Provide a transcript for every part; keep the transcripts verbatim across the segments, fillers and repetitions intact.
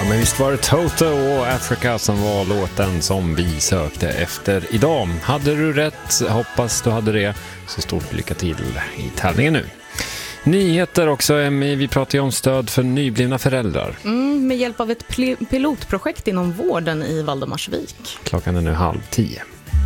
Ja, men visst var det Toto och Africa som var låten som vi sökte efter idag. Hade du rätt? Hoppas du hade det. Så stort lycka till i tävlingen nu. Nyheter också, Emmy. Vi pratar ju om stöd för nyblivna föräldrar. Mm, med hjälp av ett pl- pilotprojekt inom vården i Valdemarsvik. Klockan är nu halv tio.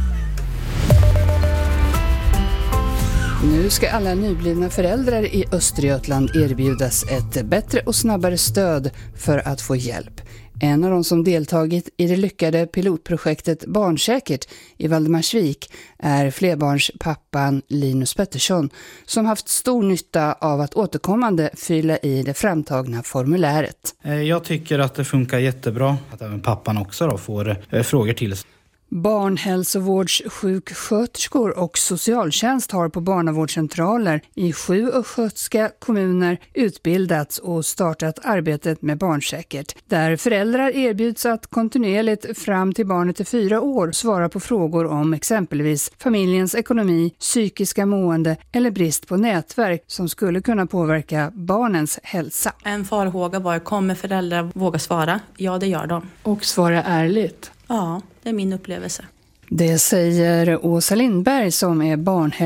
Nu ska alla nyblivna föräldrar i Östergötland erbjudas ett bättre och snabbare stöd för att få hjälp. En av de som deltagit i det lyckade pilotprojektet Barnsäkert i Valdemarsvik är flerbarnspappan Linus Pettersson, som haft stor nytta av att återkommande fylla i det framtagna formuläret. Jag tycker att det funkar jättebra att även pappan också då får eh, frågor till sig. Barnhälsovårdssjuksköterskor och socialtjänst har på barnavårdscentraler i sju östgötska kommuner utbildats och startat arbetet med Barnsäkert, där föräldrar erbjuds att kontinuerligt fram till barnet är fyra år svara på frågor om exempelvis familjens ekonomi, psykiska mående eller brist på nätverk som skulle kunna påverka barnens hälsa. En farhåga var, kommer föräldrar våga svara? Ja, det gör de. Och svara ärligt. Ja, det är min upplevelse. Det säger Åsa Lindberg som är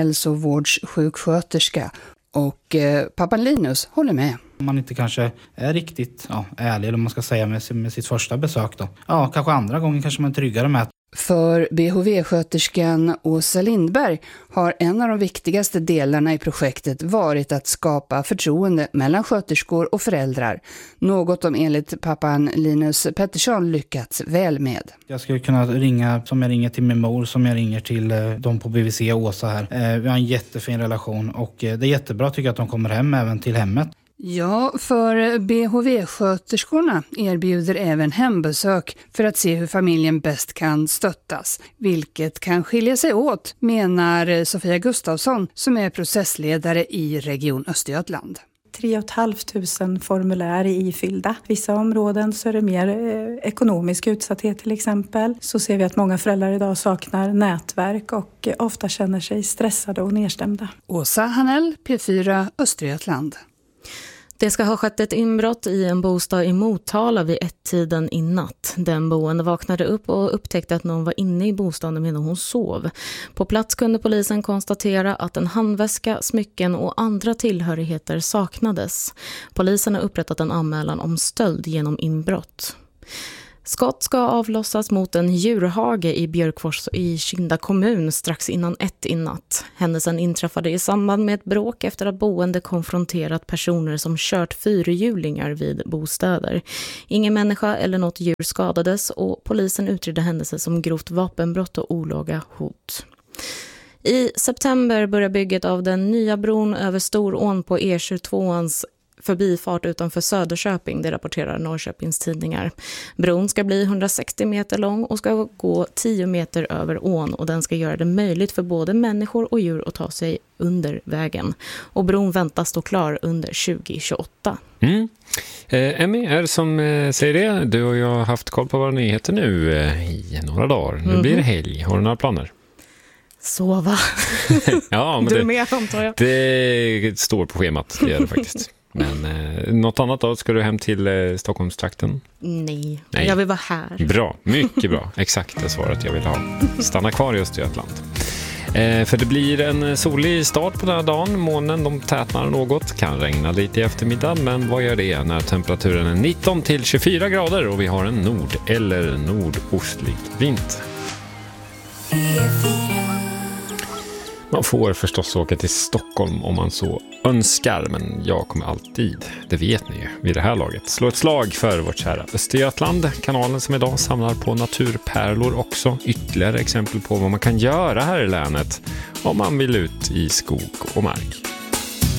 barnhälsovårdssjuksköterska, och eh, pappan Linus håller med. Om man inte kanske är riktigt ja, ärlig, eller man ska säga med, med sitt första besök då. Ja, kanske andra gången kanske man är tryggare med. För B H V-sköterskan Åsa Lindberg har en av de viktigaste delarna i projektet varit att skapa förtroende mellan sköterskor och föräldrar. Något de enligt pappan Linus Pettersson lyckats väl med. Jag skulle kunna ringa som jag ringer till min mor, som jag ringer till eh, de på B V C och Åsa här. Eh, vi har en jättefin relation och eh, det är jättebra tycker jag att de kommer hem även till hemmet. Ja, för B H V-sköterskorna erbjuder även hembesök för att se hur familjen bäst kan stöttas, vilket kan skilja sig åt, menar Sofia Gustafsson som är processledare i Region Östergötland. tre och ett halvt tusen formulär är ifyllda. Vissa områden så är det mer eh, ekonomisk utsatthet till exempel. Så ser vi att många föräldrar idag saknar nätverk och eh, ofta känner sig stressade och nedstämda. Åsa Hanell, P fyra Östergötland. Det ska ha skett ett inbrott i en bostad i Motala vid ett-tiden i natt. Den boende vaknade upp och upptäckte att någon var inne i bostaden medan hon sov. På plats kunde polisen konstatera att en handväska, smycken och andra tillhörigheter saknades. Polisen har upprättat en anmälan om stöld genom inbrott. Skott ska avlossas mot en djurhage i Björkfors i Kinda kommun strax innan ett i natt. Händelsen inträffade i samband med ett bråk efter att boende konfronterat personer som kört fyrhjulingar vid bostäder. Ingen människa eller något djur skadades och polisen utredde händelsen som grovt vapenbrott och olaga hot. I september börjar bygget av den nya bron över Storån på E tjugotvåans förbifart utanför Söderköping, det rapporterar Norrköpings tidningar. Bron ska bli hundrasextio meter lång och ska gå tio meter över ån, och den ska göra det möjligt för både människor och djur att ta sig under vägen. Och bron väntas stå klar under tjugo tjugoåtta. Mm. Eh, Emmy är som eh, säger det. Du och jag har haft koll på våra nyheter nu eh, i några dagar. Nu mm-hmm. blir det helg. Har du några planer? Sova. Ja, men du det, är med, antar jag. Det står på schemat, det gör det faktiskt. Men eh, något annat då? Ska du hem till eh, Stockholmstrakten? Nej, Nej, jag vill vara här. Bra, mycket bra. Exakt det svaret jag vill ha. Stanna kvar i Östergötland. Eh, för det blir en solig start på den här dagen. Månen de tätnar något. Kan regna lite i eftermiddag, men vad gör det när temperaturen är nitton till tjugofyra grader och vi har en nord- eller nordostlig vind? Man får förstås åka till Stockholm om man så önskar, men jag kommer alltid, det vet ni ju, vid det här laget, slå ett slag för vårt kära Östergötland, kanalen som idag samlar på naturpärlor också. Ytterligare exempel på vad man kan göra här i länet om man vill ut i skog och mark.